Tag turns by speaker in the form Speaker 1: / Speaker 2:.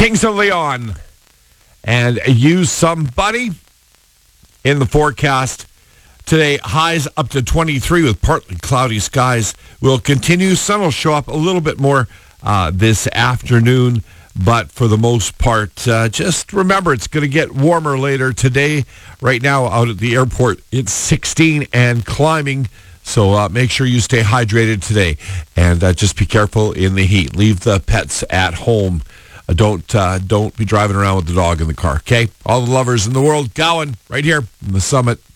Speaker 1: Kings of Leon. And use somebody in the forecast today. Highs up to 23 with partly cloudy skies. Will continue. Sun will show up a little bit more this afternoon. But for the most part, just remember it's going to get warmer later today. Right now out at the airport, it's 16 and climbing. So make sure you stay hydrated today. And just be careful in the heat. Leave the pets at home. Don't be driving around with the dog in the car, okay? All the lovers in the world, Gowan, right here in the Summit.